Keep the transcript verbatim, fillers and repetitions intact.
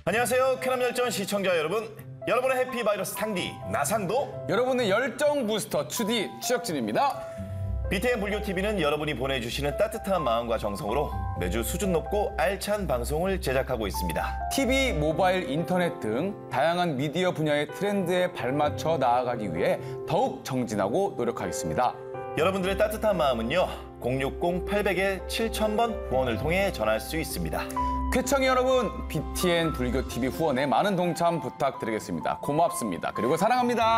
안녕하세요. 쾌남열전 시청자 여러분. 여러분의 해피바이러스 탕디 나상도, 여러분의 열정 부스터 추디 추혁진입니다. 비티엔 불교티비는 여러분이 보내주시는 따뜻한 마음과 정성으로 매주 수준 높고 알찬 방송을 제작하고 있습니다. 티비, 모바일, 인터넷 등 다양한 미디어 분야의 트렌드에 발맞춰 나아가기 위해 더욱 정진하고 노력하겠습니다. 여러분들의 따뜻한 마음은요, 공육공 팔공 칠천 번 후원을 통해 전할 수 있습니다. 쾌청이 여러분, 비티엔 불교티비 후원에 많은 동참 부탁드리겠습니다. 고맙습니다. 그리고 사랑합니다.